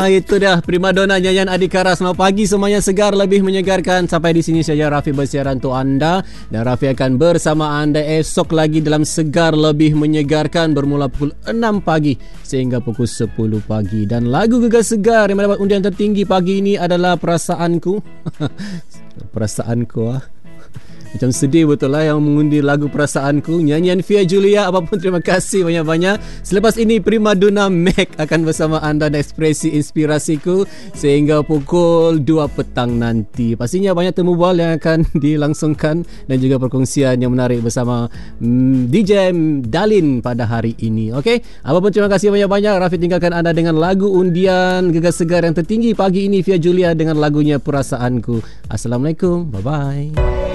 Itu dah primadona nyanyian Adhikara. Selamat pagi semuanya, segar lebih menyegarkan. Sampai di sini saja Rafi bersiaran untuk anda, dan Rafi akan bersama anda esok lagi dalam segar lebih menyegarkan bermula pukul 6 pagi sehingga pukul 10 pagi. Dan lagu Gegar Segar yang mendapat undian tertinggi pagi ini adalah Perasaanku. Perasaanku macam sedih betul lah yang mengundi lagu Perasaanku. Nyanyian Fia Julia, apapun terima kasih banyak-banyak. Selepas ini Primadona Mac akan bersama anda dan ekspresi inspirasiku sehingga pukul 2 petang nanti. Pastinya banyak temu bual yang akan dilangsungkan dan juga perkongsian yang menarik bersama DJ Dalin pada hari ini. Okey, apapun terima kasih banyak-banyak. Rafi tinggalkan anda dengan lagu undian Gegar Segar yang tertinggi pagi ini, Fia Julia dengan lagunya Perasaanku. Assalamualaikum, bye-bye.